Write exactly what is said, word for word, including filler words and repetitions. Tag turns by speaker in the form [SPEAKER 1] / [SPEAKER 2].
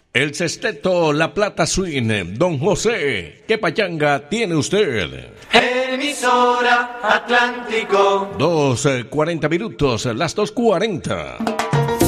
[SPEAKER 1] El Sexteto La Plata Swing, Don José, ¿qué pachanga tiene usted?
[SPEAKER 2] Emisora Atlántico.
[SPEAKER 1] Dos, cuarenta minutos, las dos cuarenta.